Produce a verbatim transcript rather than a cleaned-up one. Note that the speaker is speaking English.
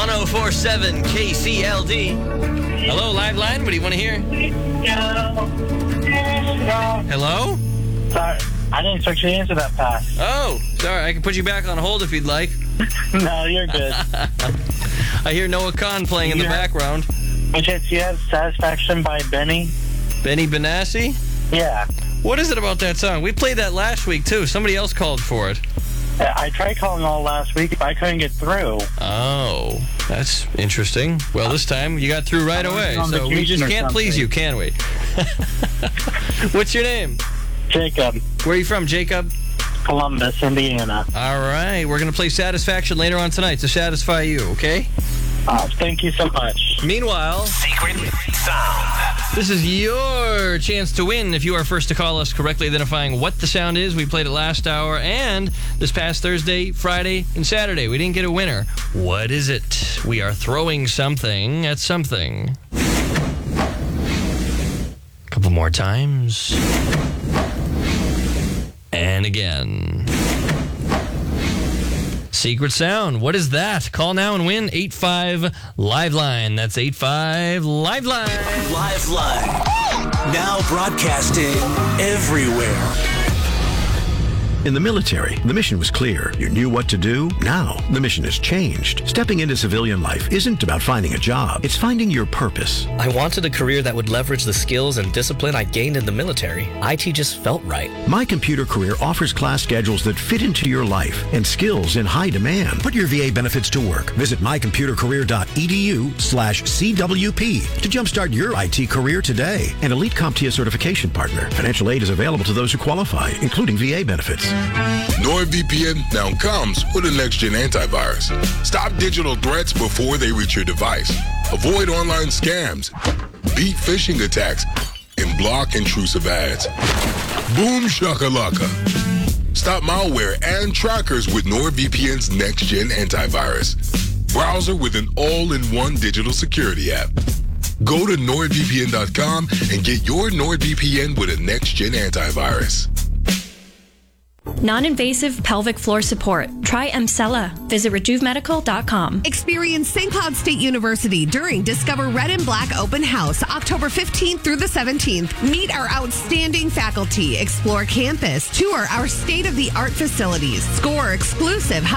one oh four point seven K C L D. Hello, Live Line. What do you want to hear? Hello? Sorry, I didn't expect you to answer that fast. Oh, sorry. I can put you back on hold if you'd like. No, you're good. I hear Noah Khan playing in the Yeah. background. By chance, you have Satisfaction by Benny? Benny Benassi? Yeah. What is it about that song? We played that last week, too. Somebody else called for it. I tried calling all last week, but I couldn't get through. Oh, that's interesting. Well, this time you got through right I was away, on so we vacation just or can't please something. you, can we? What's your name? Jacob, Where are you from, Jacob? Columbus, Indiana. All right, we're going to play Satisfaction later on tonight to satisfy you, okay? Uh, thank you so much. Meanwhile, Secret sound. this is your chance to win if you are first to call us correctly identifying what the sound is. We played it last hour and this past Thursday, Friday, and Saturday. We didn't get a winner. What is it? We are throwing something at something. A couple more times. And again. Secret sound. What is that? Call now and win. eight five Live Line. That's eight five Live Line. Live Line. Now broadcasting everywhere. In the military, the mission was clear. You knew what to do. Now, the mission has changed. Stepping into civilian life isn't about finding a job. It's finding your purpose. I wanted a career that would leverage the skills and discipline I gained in the military. I T just felt right. My Computer Career offers class schedules that fit into your life and skills in high demand. Put your V A benefits to work. Visit mycomputercareer.edu slash CWP to jumpstart your I T career today. An Elite CompTIA certification partner. Financial aid is available to those who qualify, including V A benefits. NordVPN now comes with a next-gen antivirus. Stop digital threats before they reach your device. Avoid online scams, beat phishing attacks, and block intrusive ads. Boom shakalaka. Stop malware and trackers with NordVPN's next-gen antivirus. Browser with an all-in-one digital security app. Go to nord V P N dot com and get your NordVPN with a next-gen antivirus. Non-invasive pelvic floor support. Try Emsella. Visit rejuve medical dot com. Experience Saint Cloud State University during Discover Red and Black Open House, October fifteenth through the seventeenth. Meet our outstanding faculty, explore campus, tour our state-of-the-art facilities, score exclusive